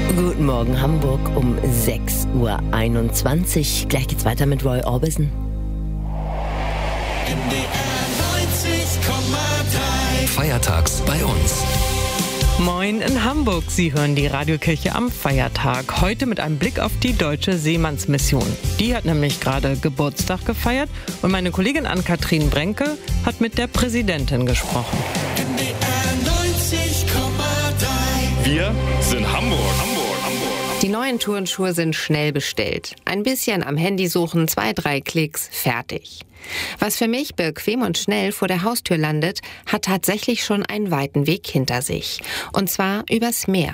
Guten Morgen Hamburg um 6:21 Uhr. Gleich geht's weiter mit Roy Orbison. Feiertags bei uns. Moin in Hamburg. Sie hören die Radiokirche am Feiertag. Heute mit einem Blick auf die Deutsche Seemannsmission. Die hat nämlich gerade Geburtstag gefeiert und meine Kollegin Ann-Kathrin Brenke hat mit der Präsidentin gesprochen. Wir sind Hamburg. Die neuen Turnschuhe sind schnell bestellt. Ein bisschen am Handy suchen, 2-3 Klicks, fertig. Was für mich bequem und schnell vor der Haustür landet, hat tatsächlich schon einen weiten Weg hinter sich. Und zwar übers Meer.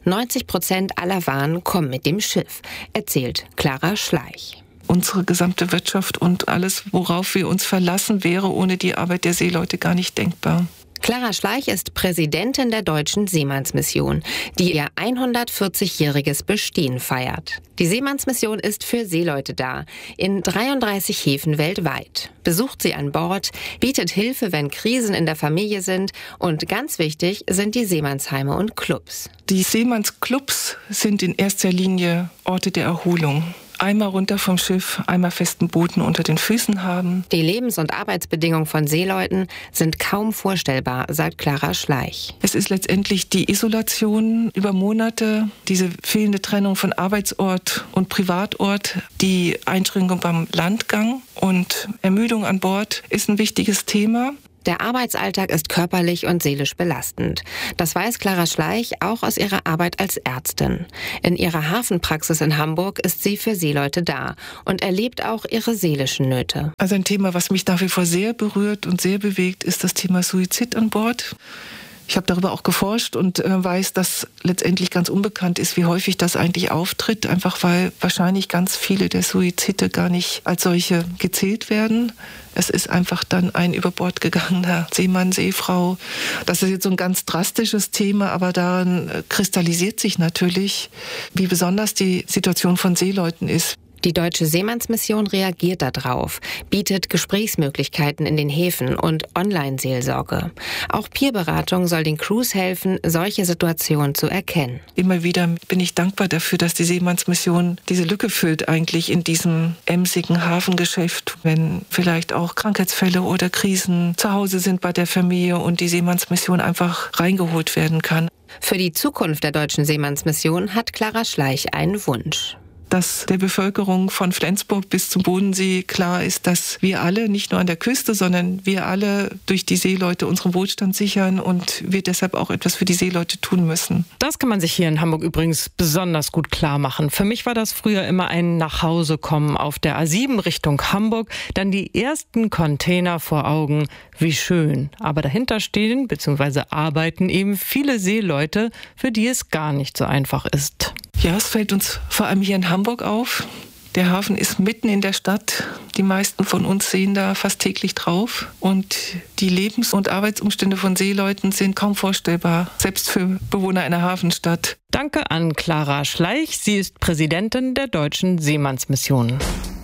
90% aller Waren kommen mit dem Schiff, erzählt Clara Schleich. Unsere gesamte Wirtschaft und alles, worauf wir uns verlassen, wäre ohne die Arbeit der Seeleute gar nicht denkbar. Clara Schleich ist Präsidentin der Deutschen Seemannsmission, die ihr 140-jähriges Bestehen feiert. Die Seemannsmission ist für Seeleute da, in 33 Häfen weltweit. Besucht sie an Bord, bietet Hilfe, wenn Krisen in der Familie sind und ganz wichtig sind die Seemannsheime und Clubs. Die Seemannsclubs sind in erster Linie Orte der Erholung. Einmal runter vom Schiff, einmal festen Boden unter den Füßen haben. Die Lebens- und Arbeitsbedingungen von Seeleuten sind kaum vorstellbar, sagt Clara Schleich. Es ist letztendlich die Isolation über Monate, diese fehlende Trennung von Arbeitsort und Privatort, die Einschränkung beim Landgang und Ermüdung an Bord ist ein wichtiges Thema. Der Arbeitsalltag ist körperlich und seelisch belastend. Das weiß Clara Schleich auch aus ihrer Arbeit als Ärztin. In ihrer Hafenpraxis in Hamburg ist sie für Seeleute da und erlebt auch ihre seelischen Nöte. Also ein Thema, was mich nach wie vor sehr berührt und sehr bewegt, ist das Thema Suizid an Bord. Ich habe darüber auch geforscht und weiß, dass letztendlich ganz unbekannt ist, wie häufig das eigentlich auftritt, einfach weil wahrscheinlich ganz viele der Suizide gar nicht als solche gezählt werden. Es ist einfach dann ein über Bord gegangener Seemann, Seefrau. Das ist jetzt so ein ganz drastisches Thema, aber daran kristallisiert sich natürlich, wie besonders die Situation von Seeleuten ist. Die Deutsche Seemannsmission reagiert darauf, bietet Gesprächsmöglichkeiten in den Häfen und Online-Seelsorge. Auch Peerberatung soll den Crews helfen, solche Situationen zu erkennen. Immer wieder bin ich dankbar dafür, dass die Seemannsmission diese Lücke füllt eigentlich in diesem emsigen Hafengeschäft, wenn vielleicht auch Krankheitsfälle oder Krisen zu Hause sind bei der Familie und die Seemannsmission einfach reingeholt werden kann. Für die Zukunft der Deutschen Seemannsmission hat Clara Schleich einen Wunsch. Dass der Bevölkerung von Flensburg bis zum Bodensee klar ist, dass wir alle, nicht nur an der Küste, sondern wir alle durch die Seeleute unseren Wohlstand sichern und wir deshalb auch etwas für die Seeleute tun müssen. Das kann man sich hier in Hamburg übrigens besonders gut klar machen. Für mich war das früher immer ein Nachhausekommen auf der A7 Richtung Hamburg, dann die ersten Container vor Augen. Wie schön. Aber dahinter stehen bzw. arbeiten eben viele Seeleute, für die es gar nicht so einfach ist. Ja, es fällt uns vor allem hier in Hamburg auf. Der Hafen ist mitten in der Stadt. Die meisten von uns sehen da fast täglich drauf. Und die Lebens- und Arbeitsumstände von Seeleuten sind kaum vorstellbar, selbst für Bewohner einer Hafenstadt. Danke an Clara Schleich. Sie ist Präsidentin der Deutschen Seemannsmission.